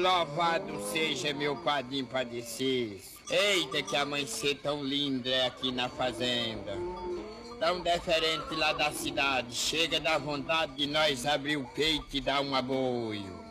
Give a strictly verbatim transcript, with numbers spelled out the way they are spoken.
Louvado seja meu padrinho padecido. Eita, que amanhecer tão lindo é aqui na fazenda. Tão diferente lá da cidade. Chega da vontade de nós abrir o peito e dar um aboio.